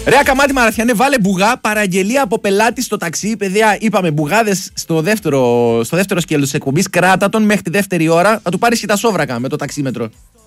Ρε Ακαμάτη Μαραθιανέ, βάλε μπουγά, παραγγελία από πελάτη στο ταξί. Παιδιά, είπαμε μπουγάδες στο δεύτερο σκέλος της εκπομπής. Κράτα τον μέχρι τη δεύτερη ώρα. Θα του πάρεις και τα σόβρακα με το ταξίμετρο.